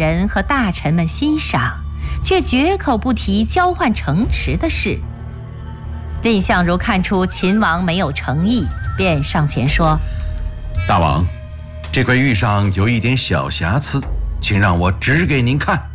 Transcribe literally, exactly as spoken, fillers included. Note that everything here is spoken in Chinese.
人和大臣们欣赏，却绝口不提交换城池的事。蔺相如看出秦王没有诚意，便上前说： 大王，这块玉上有一点小瑕疵，请让我指给您看。